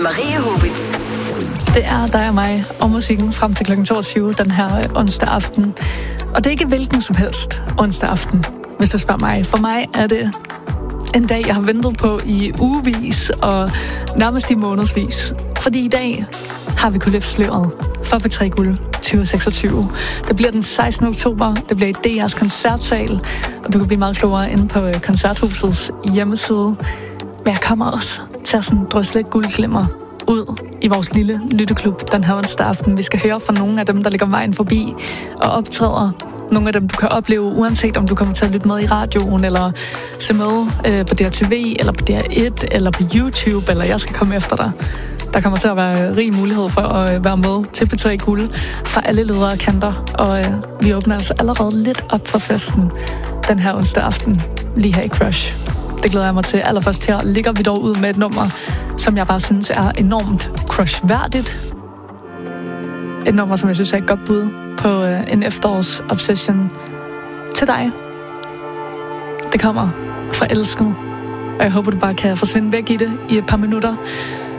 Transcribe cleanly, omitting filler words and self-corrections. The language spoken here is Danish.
Maria Hobitz. Det er dig og mig og musikken frem til kl. 22 den her onsdag aften. Og det er ikke hvilken som helst onsdag aften, hvis du spørger mig. For mig er det en dag, jeg har ventet på i ugevis og nærmest i månedsvis. Fordi i dag har vi kunnet løfte sløret for P3 Guld 2026. Det bliver den 16. oktober. Det bliver i DR's koncertsal. Og du kan blive meget klogere inde på Koncerthusets hjemmeside. Men jeg kommer også til at sådan drøse lidt guldglimmer ud i vores lille lytteklub den her onsdag aften. Vi skal høre fra nogle af dem, der ligger vejen forbi og optræder. Nogle af dem, du kan opleve, uanset om du kommer til at lytte med i radioen, eller se med på DRTV, eller på DR1, eller på YouTube, eller jeg skal komme efter dig. Der kommer til at være rig mulighed for at være med til P3 Guld fra alle ledere og kanter. Og vi åbner altså allerede lidt op for festen den her onsdag aften, lige her i Crush. Det glæder jeg mig til. Allerførst her ligger vi dog ud med et nummer, som jeg bare synes er enormt crush-værdigt. Et nummer, som jeg synes er et godt bud på en efterårs-obsession til dig. Det kommer fra Elsket, og jeg håber, du bare kan forsvinde væk i det i et par minutter.